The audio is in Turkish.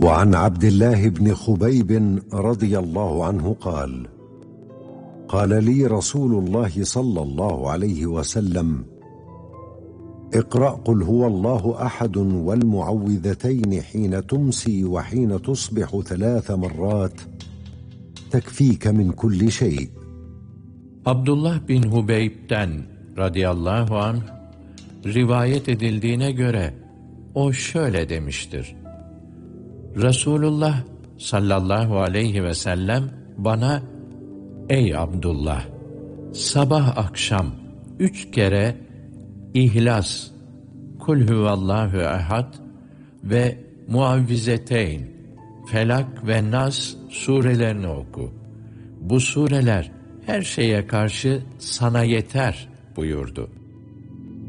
وعن عبد الله بن خبيب رضي الله عنه قال: قال لي رسول الله صلى الله عليه وسلم: اقرأ قل هو الله أحد والمعوذتين حين تمسي وحين تصبح 3 مرات تكفيك من كل شيء. Abdullah bin Hubeyb'den radıyallahu anh rivayet edildiğine göre o şöyle demiştir: Resulullah sallallahu aleyhi ve sellem bana, ey Abdullah, sabah akşam 3 kere İhlas, Kul huvallahu ehad ve Muavvizeteyn, Felak ve Nas surelerini oku. Bu sureler her şeye karşı sana yeter buyurdu.